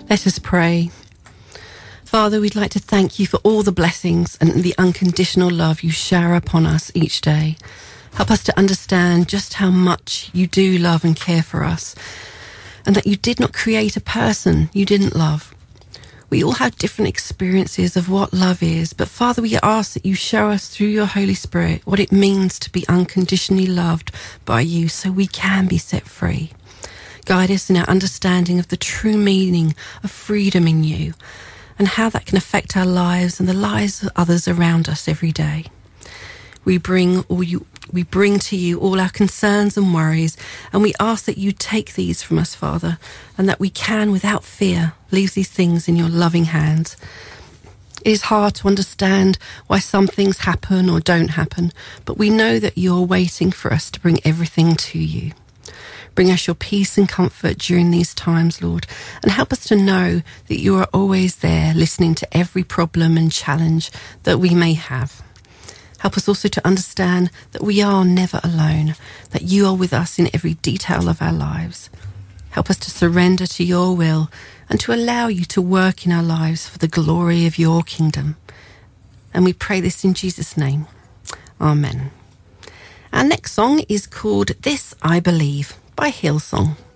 Let us pray. Father, we'd like to thank you for all the blessings and the unconditional love you shower upon us each day. Help us to understand just how much you do love and care for us, and that you did not create a person you didn't love. We all have different experiences of what love is, but Father, we ask that you show us through your Holy Spirit what it means to be unconditionally loved by you so we can be set free. Guide us in our understanding of the true meaning of freedom in you and how that can affect our lives and the lives of others around us every day. We bring to you all our concerns and worries, and we ask that you take these from us, Father, and that we can, without fear, leave these things in your loving hands. It is hard to understand why some things happen or don't happen, but we know that you're waiting for us to bring everything to you. Bring us your peace and comfort during these times, Lord, and help us to know that you are always there, listening to every problem and challenge that we may have. Help us also to understand that we are never alone, that you are with us in every detail of our lives. Help us to surrender to your will and to allow you to work in our lives for the glory of your kingdom. And we pray this in Jesus' name. Amen. Our next song is called This I Believe by Hillsong.